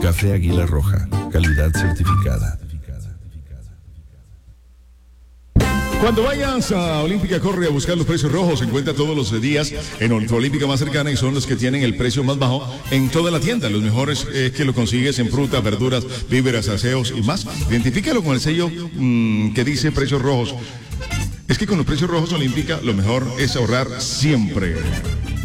Café Águila Roja, calidad certificada. Cuando vayas a Olímpica Corre a buscar los precios rojos, encuentra todos los días en tu Olímpica más cercana y son los que tienen el precio más bajo en toda la tienda. Los mejores que lo consigues en frutas, verduras, víveres, aseos y más. Identifícalo con el sello que dice precios rojos. Es que con los precios rojos Olímpica lo mejor es ahorrar siempre.